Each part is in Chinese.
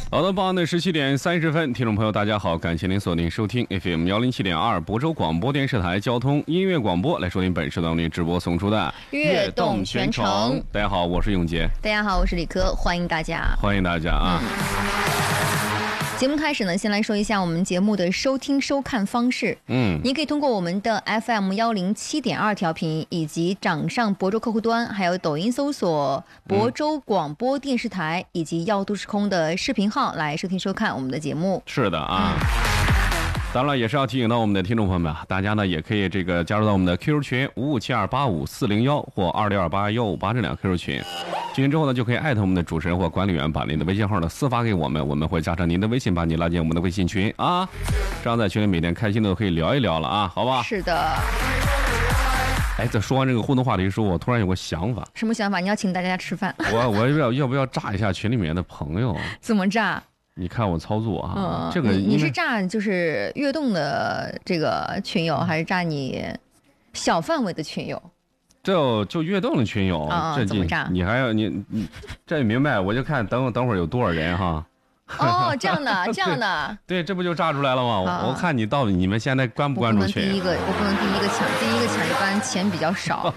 好的，傍晚的17:30，听众朋友大家好，感谢您锁定收听 FM 107.2亳州广播电视台交通音乐广播，来收听本时段为您直播送出的悦动全程。 大家好，我是永杰。 大家好，我是李科，欢迎大家。 欢迎大家啊！ 节目开始呢，先来说一下我们节目的收听收看方式。你可以通过我们的 FM 107.2调频，以及掌上亳州客户端，还有抖音搜索亳州广播电视台，以及耀都时空的视频号来收听收看我们的节目。 是的啊。当然了，也是要提醒到我们的听众朋友们啊，大家呢也可以加入到我们的 QQ 群557285401或26281588这两个 QQ 群。进群之后呢，就可以艾特我们的主持人或管理员，把您的微信号呢私发给我们，我们会加上您的微信，把你拉进我们的微信群啊。这样在群里每天开心的都可以聊一聊了啊，好吧？ 是的。 哎，在说完这个互动话题的时候，我突然有个想法。 什么想法？你要请大家吃饭？ 我要不要炸一下群里面的朋友？ 怎么炸？ 你看我操作啊，这个你是炸就是悦动的这个群友，还是炸你小范围的群友？ 就悦动的群友，这怎么炸？ 你还要你这明白？我就看等会儿有多少人哈。 哦，这样的，这样的。 对，这不就炸出来了吗？我看你到底你们现在关不关注群？ 我不能第一个抢，第一个抢一般钱比较少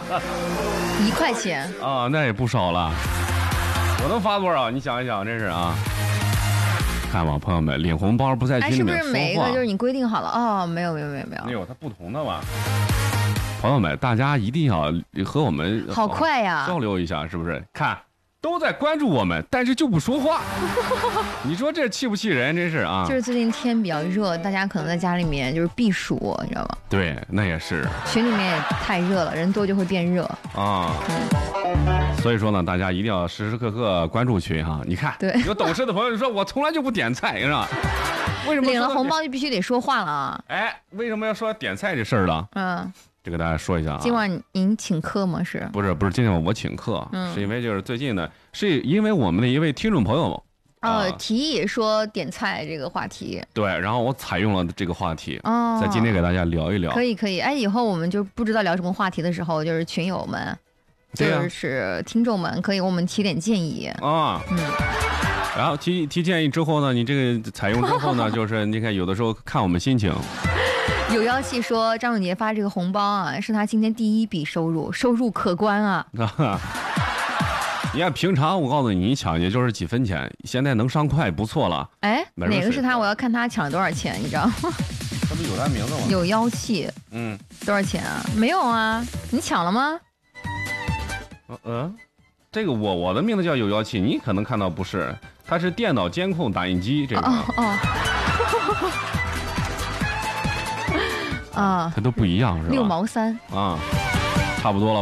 ，1块钱啊，那也不少了。我能发多少？你想一想，真是啊。看吧，朋友们，领红包不在群里面说话。 是不是每一个就是你规定好了？哦，没有， 它不同的吧？朋友们，大家一定要和我们好快呀交流一下，是不是？看都在关注我们，但是就不说话。你说这气不气人？真是啊！ 就是最近天比较热，大家可能在家里面就是避暑，你知道吗？ 对，那也是。 群里面也太热了，人多就会变热啊。所以说呢，大家一定要时时刻刻关注群哈。你看， 对， 有懂事的朋友就说，我从来就不点菜，是吧？为什么领了红包就必须得说话了啊？ 哎，为什么要说点菜这事儿呢？这个大家说一下啊。 今晚您请客吗？ 不是，今天我请客，是因为就是最近呢，是因为我们的一位听众朋友提议说点菜这个话题。 对，然后我采用了这个话题，在今天给大家聊一聊。 可以，哎，以后我们就不知道聊什么话题的时候，就是群友们，就是听众们，可以给我们提点建议啊。然后提建议之后呢，你这个采用之后呢，就是你看有的时候看我们心情。 有妖气说张永杰发这个红包啊，是他今天第一笔收入可观啊。 你看平常我告诉你抢也就是几分钱，现在能上块不错了。 哎，哪个是他？我要看他抢了多少钱，你知道吗？ 这不有他名字吗？ 有妖气。多少钱啊？没有啊，你抢了吗？ 这个我的名字叫有妖气，你可能看到不是，它是电脑监控打印机这个。它都不一样是吧？ 6毛3 啊，差不多了。